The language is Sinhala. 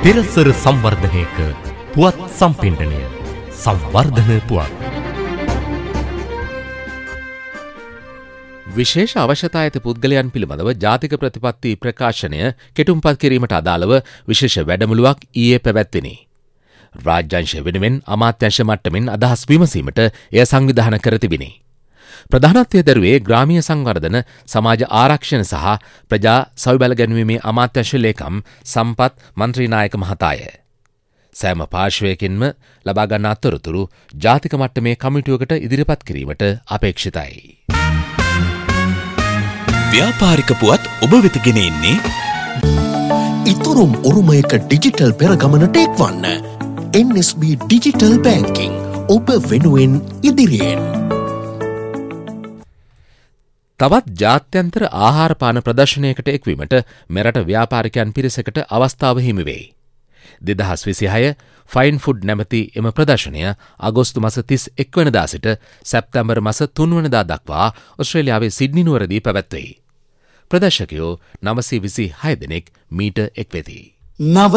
පෙරසර සංවර්ධනයක පුවත් සම්පින්ඩනය සංවර්ධන පුවත්. විශේෂ අවශ්‍යතා ඇති පුද්ගලයන් පිළිබඳව ජාතික ප්‍රතිපත්ති ප්‍රකාශනය කෙටුම්පත් කිරීමට අදාළව විශේෂ වැඩමුළුවක් ඊයේ පැවැත්විනි. රාජ්‍යංශ වෙනුවෙන් අමාත්‍යංශ මට්ටමින් අදහස් විමසීමට එය සංවිධානය කර තිබිනි. ප්‍රධානත්වය දරුවේ ග්‍රාමීය සංවර්ධන සමාජ ආරක්ෂණ සහ ප්‍රජා සවිබල ගැන්වීමේ අමාත්‍යංශ ලේකම් සම්පත් මන්ත්‍රීනායක මහතාය. සෑම පාර්ශ්වයකින්ම ලබාගන්නා තොරතුරු ජාතික මට්ටමේ කමිටුවකට ඉදිරිපත් කිරීමට අපේක්ෂිතයි. ව්‍යාපාරික පුවත් ඔබ වෙත ගෙන එන්නේ ඉතුරුම් උරුමයක ඩිජිටල් පෙරගමනට එක්වන්න. NSB ඩිජිටල් බැංකිං ඔබ වෙනුවෙන් ඉදිරියෙන්. තවත් ජාත්‍යන්තර ආහාරපාන ප්‍රදර්ශනයකට එක්වීමට මෙරට ව්‍යාපාරිකයන් පිරිසකට අවස්ථාව හිමිවෙයි. 2026 ෆයින් ෆුඩ් නැමැති එම ප්‍රදර්ශනය අගෝස්තු මස 31 වනදා සිට සැප්තැම්බර් මස 3 වනදා දක්වා ඔස්ට්‍රේලියාවේ සිඩ්නි නුවරදී පැවැත්වෙයි. ප්‍රදර්ශකයෝ 926 දෙනෙක් මීට එක් වෙති.